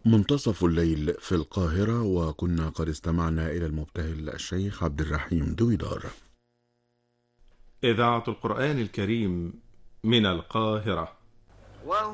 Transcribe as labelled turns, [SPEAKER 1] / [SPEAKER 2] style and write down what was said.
[SPEAKER 1] منتصف الليل في القاهرة، وكنا قد استمعنا إلى المبتهل الشيخ عبد الرحيم دويدار.
[SPEAKER 2] إذاعة القرآن الكريم من القاهرة.